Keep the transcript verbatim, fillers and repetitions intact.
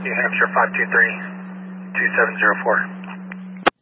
New Hampshire five two three, two seven zero four.